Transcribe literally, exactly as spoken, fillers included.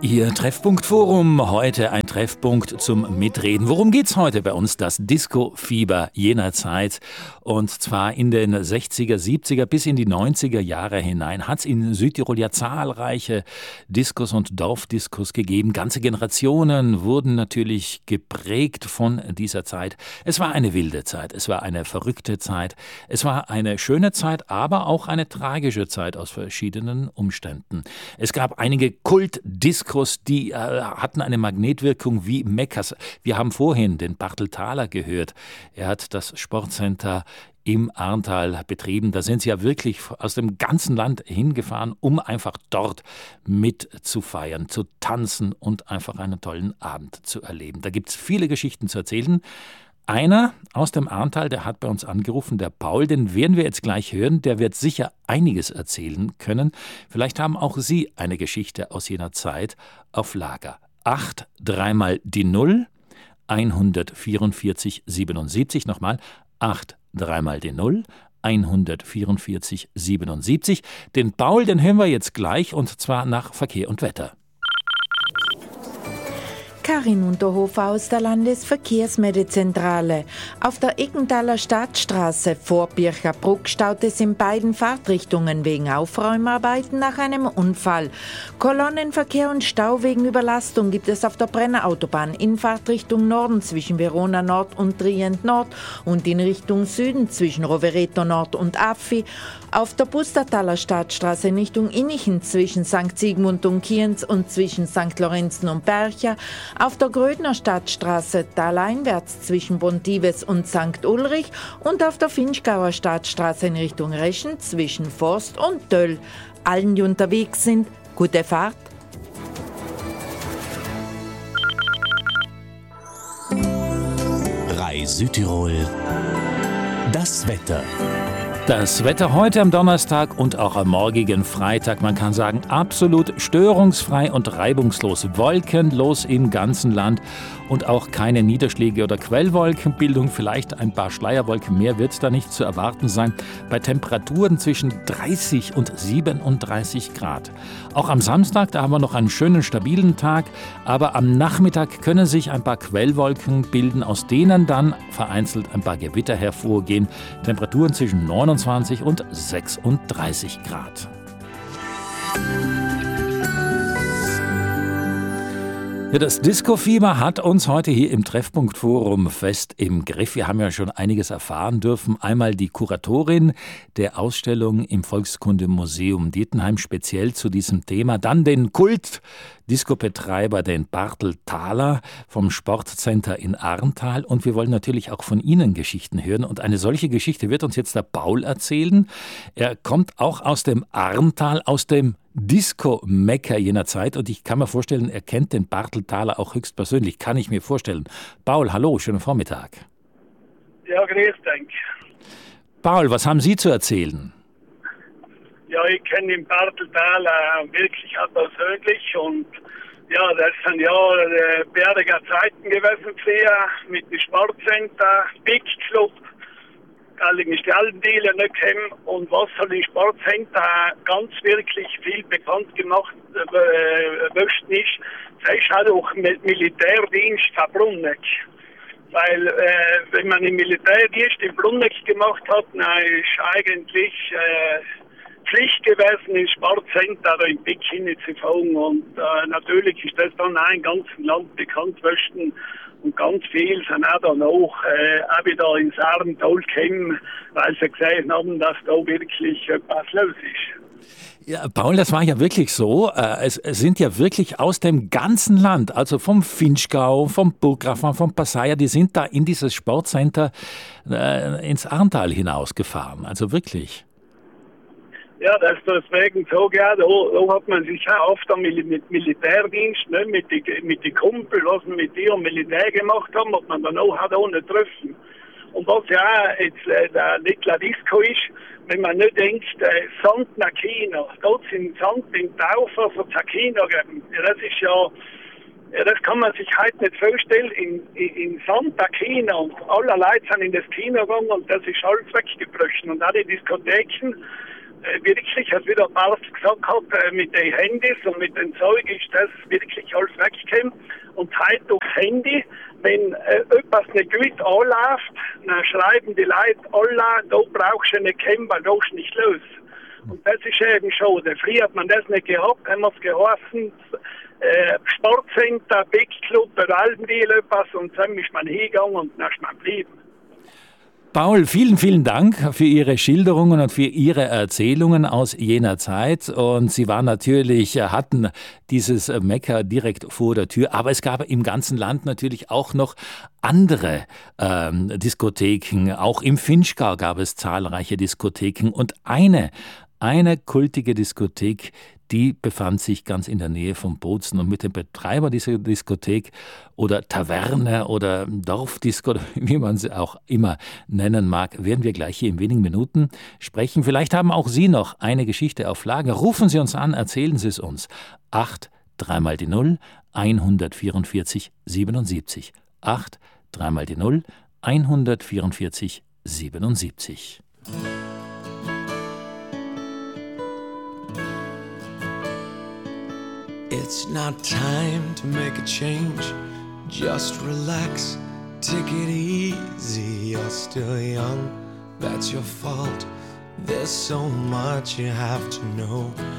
Ihr Treffpunkt-Forum, heute ein Treffpunkt zum Mitreden. Worum geht's heute bei uns? Das Disco-Fieber jener Zeit. Und zwar in den sechziger, siebziger bis in die neunziger Jahre hinein hat es in Südtirol ja zahlreiche Diskos und Dorfdiskos gegeben. Ganze Generationen wurden natürlich geprägt von dieser Zeit. Es war eine wilde Zeit, es war eine verrückte Zeit, es war eine schöne Zeit, aber auch eine tragische Zeit aus verschiedenen Umständen. Es gab einige Kult-Diskos, die äh, hatten eine Magnetwirkung wie Mekkas. Wir haben vorhin den Bartel Thaler gehört. Er hat das Sportcenter im Arntal betrieben. Da sind sie ja wirklich aus dem ganzen Land hingefahren, um einfach dort mitzufeiern, zu tanzen und einfach einen tollen Abend zu erleben. Da gibt es viele Geschichten zu erzählen. Einer aus dem Arntal, der hat bei uns angerufen, der Paul, den werden wir jetzt gleich hören, der wird sicher einiges erzählen können. Vielleicht haben auch Sie eine Geschichte aus jener Zeit auf Lager. acht, dreimal die Null, hundertvierundvierzig siebenundsiebzig, nochmal, acht, dreimal die Null, hundertvierundvierzig siebenundsiebzig. Den Paul, den hören wir jetzt gleich und zwar nach Verkehr und Wetter. Karin Unterhofer aus der Landesverkehrsmeldezentrale. Auf der Eckenthaler Stadtstraße vor Bircherbruck staut es in beiden Fahrtrichtungen wegen Aufräumarbeiten nach einem Unfall. Kolonnenverkehr und Stau wegen Überlastung gibt es auf der Brenner Autobahn in Fahrtrichtung Norden zwischen Verona Nord und Trient Nord und in Richtung Süden zwischen Rovereto Nord und Affi. Auf der Pustertaler Stadtstraße in Richtung Innichen zwischen Sankt Sigmund und Kienz und zwischen Sankt Lorenzen und Bercha. Auf der Grödner Stadtstraße taleinwärts zwischen Bontives und Sankt Ulrich und auf der Finchgauer Stadtstraße in Richtung Reschen zwischen Forst und Töll. Allen, die unterwegs sind, gute Fahrt. Rai Südtirol. Das Wetter. Das Wetter heute am Donnerstag und auch am morgigen Freitag, man kann sagen, absolut störungsfrei und reibungslos, wolkenlos im ganzen Land und auch keine Niederschläge oder Quellwolkenbildung, vielleicht ein paar Schleierwolken, mehr wird da nicht zu erwarten sein, bei Temperaturen zwischen dreißig und siebenunddreißig Grad. Auch am Samstag, da haben wir noch einen schönen, stabilen Tag, aber am Nachmittag können sich ein paar Quellwolken bilden, aus denen dann vereinzelt ein paar Gewitter hervorgehen. Temperaturen zwischen neunundzwanzig und sechsunddreißig Grad. Ja, das Disco-Fieber hat uns heute hier im Treffpunkt-Forum fest im Griff. Wir haben ja schon einiges erfahren dürfen. Einmal die Kuratorin der Ausstellung im Volkskundemuseum Dietenheim speziell zu diesem Thema. Dann den Kult-Disco-Betreiber, den Bartel Thaler vom Sportcenter in Arntal. Und wir wollen natürlich auch von Ihnen Geschichten hören. Und eine solche Geschichte wird uns jetzt der Paul erzählen. Er kommt auch aus dem Arntal, aus dem Disco-Mekka jener Zeit und ich kann mir vorstellen, er kennt den Bartel Thaler auch höchstpersönlich, kann ich mir vorstellen. Paul, hallo, schönen Vormittag. Ja, grüß dich. Paul, was haben Sie zu erzählen? Ja, ich kenne den Bartel Thaler wirklich auch persönlich und ja, das sind ja äh, bärige Zeiten gewesen früher mit dem Sportcenter, Big Club. Allerdings die alten Dealer nicht kennen und was hat im Sportcenter ganz wirklich viel bekannt gemacht äh, möchten ist, das ist halt auch mit Militärdienst von Bruneck. Weil äh, wenn man den Militärdienst in Bruneck gemacht hat, dann ist eigentlich äh, Pflicht gewesen, ins Sportcenter in Peking zu fahren und äh, natürlich ist das dann auch im ganzen Land bekannt gewesen. Und ganz viel sind auch dann auch, äh, auch wieder ins Arntal gekommen, weil sie gesehen haben, dass da wirklich etwas los ist. Ja, Paul, das war ja wirklich so. Äh, es, es sind ja wirklich aus dem ganzen Land, also vom Finchgau, vom Burggrafan, vom Passaia, die sind da in dieses Sportcenter äh, ins Arntal hinausgefahren. Also wirklich. Ja, das ist deswegen so, ja, da, da hat man sich auch oft mit, mit Militärdienst, ne, mit den mit die Kumpel, was wir mit ihrem Militär gemacht haben, hat man dann auch, hat auch nicht treffen. Und was ja jetzt äh, der Little Disco ist, wenn man nicht denkt, äh, Sand nach China, dort sind Sand in Taufer für China geben. Ja, das ist ja, ja, das kann man sich heute nicht vorstellen, in, in, in Santa China und alle Leute sind in das Kino gegangen und das ist alles weggebrochen und auch die Diskotheken. äh, wirklich, als wie der Papst gesagt hat, äh, mit den Handys und mit den Zeug ist das wirklich alles weggekommen. Und heute durchs Handy, wenn äh, etwas nicht gut anläuft, dann schreiben die Leute, Allah, da brauchst du nicht kommen, weil da ist nicht los. Und das ist eben schade. Früher hat man das nicht gehabt, haben wir es geheißen, äh, Sportcenter, Big Club, oder Alpendeal etwas, und dann ist man hingegangen und dann ist man geblieben. Paul, vielen, vielen Dank für Ihre Schilderungen und für Ihre Erzählungen aus jener Zeit. Und Sie waren natürlich, hatten dieses Mekka direkt vor der Tür. Aber es gab im ganzen Land natürlich auch noch andere ähm, Diskotheken. Auch im Finchgau gab es zahlreiche Diskotheken. Und eine, eine kultige Diskothek, die befand sich ganz in der Nähe von Bozen. Und mit dem Betreiber dieser Diskothek oder Taverne oder Dorfdisco, wie man sie auch immer nennen mag, werden wir gleich hier in wenigen Minuten sprechen. Vielleicht haben auch Sie noch eine Geschichte auf Lager. Rufen Sie uns an, erzählen Sie es uns. acht, dreimal die null, hundertvierundvierzig, siebenundsiebzig. acht, dreimal die null, hundertvierundvierzig, siebenundsiebzig. It's not time to make a change. Just relax, take it easy. You're still young, that's your fault. There's so much you have to know.